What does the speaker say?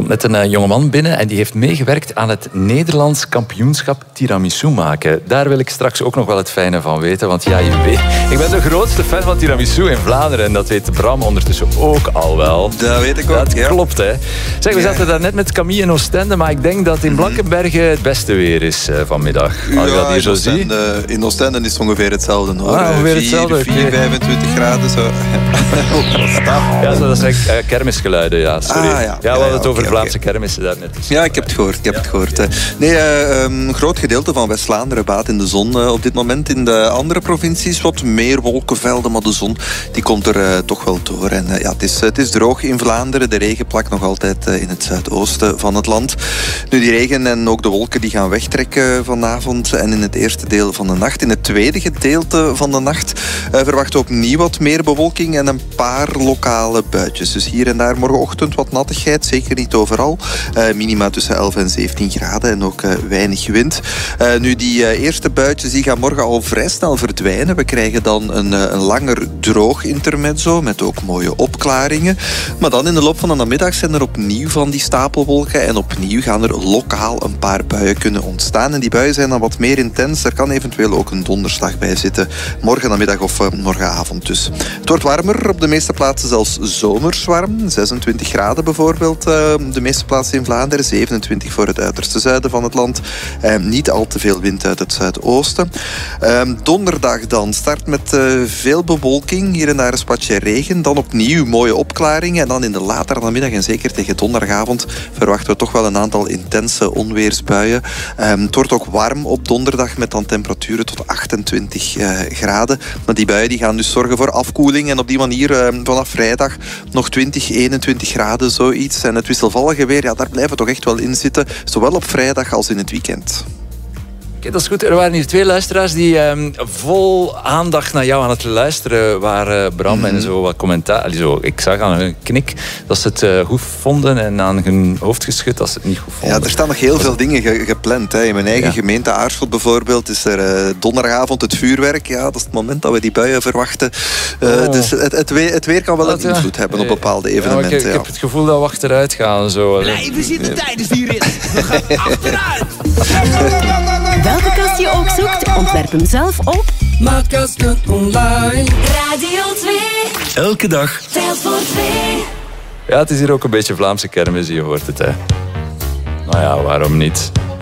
komt net een jongeman binnen en die heeft meegewerkt aan het Nederlands kampioenschap tiramisu maken. Daar wil ik straks ook nog wel het fijne van weten, want ja, je weet, ik ben de grootste fan van tiramisu in Vlaanderen en dat weet Bram ondertussen ook al wel. Dat weet ik ook, dat klopt, hè. Zeg, we zaten daar net met Camille in Oostende, maar ik denk dat in Blankenberge het beste weer is vanmiddag. Als je dat hier zo ziet. In Oostende is het ongeveer hetzelfde, hoor. Ongeveer hetzelfde. 4, 25 graden, zo. Ja, dat zijn kermisgeluiden, ja. Sorry. We hadden het over Vlaamse kermissen daarnet. Dus. Ja, ik heb het gehoord. Een groot gedeelte van West-Vlaanderen baat in de zon op dit moment. In de andere provincies wat meer wolkenvelden, maar de zon die komt er toch wel door. En het is droog in Vlaanderen. De regen plakt nog altijd in het zuidoosten van het land. Nu, die regen en ook de wolken die gaan wegtrekken vanavond en in het eerste deel van de nacht. In het tweede gedeelte van de nacht verwachten we opnieuw wat meer bewolking en een paar lokale buitjes. Dus hier en daar morgenochtend wat nattigheid, zeker niet overal. Minima tussen 11 en 17 graden en ook weinig wind. Nu, die eerste buitjes die gaan morgen al vrij snel verdwijnen. We krijgen dan een langer droog intermezzo met ook mooie opklaringen. Maar dan in de loop van de namiddag zijn er opnieuw van die stapelwolken en opnieuw gaan er lokaal een paar buien kunnen ontstaan. En die buien zijn dan wat meer intens. Er kan eventueel ook een donderslag bij zitten. Morgen namiddag of morgenavond dus. Het wordt warmer, op de meeste plaatsen zelfs zomers warm. 26 graden bijvoorbeeld. De meeste plaatsen in Vlaanderen. 27 voor het uiterste zuiden van het land. Niet al te veel wind uit het zuidoosten. Donderdag dan start met veel bewolking. Hier en daar een spatje regen. Dan opnieuw mooie opklaringen. En dan in de latere namiddag en zeker tegen donderdagavond verwachten we toch wel een aantal intense onweersbuien. Het wordt ook warm op donderdag met dan temperaturen tot 28 graden. Maar die buien die gaan dus zorgen voor afkoeling. En op die manier vanaf vrijdag nog 20, 21 graden, zoiets. En het wisselvallige weer, daar blijven we toch echt wel in zitten. Zowel op vrijdag als in het weekend. Oké, dat is goed. Er waren hier 2 luisteraars die vol aandacht naar jou aan het luisteren waren, Bram. En zo wat commentaar. Ik zag aan hun knik dat ze het goed vonden en aan hun hoofd geschud dat ze het niet goed vonden. Ja, er staan nog heel veel dingen gepland. Hè. In mijn eigen gemeente Aarschot bijvoorbeeld is er donderdagavond het vuurwerk. Ja, dat is het moment dat we die buien verwachten. Dus het weer kan wel een invloed hebben op bepaalde evenementen. Ik heb het gevoel dat we achteruit gaan. Zo. Blijven zitten tijdens die rit. We gaan achteruit. Welke kast je ook zoekt, ontwerp hem zelf op Maatkasten online. Radio 2. Elke dag Telt voor 2. Ja, het is hier ook een beetje Vlaamse kermis, je hoort het. Hè. Nou ja, waarom niet?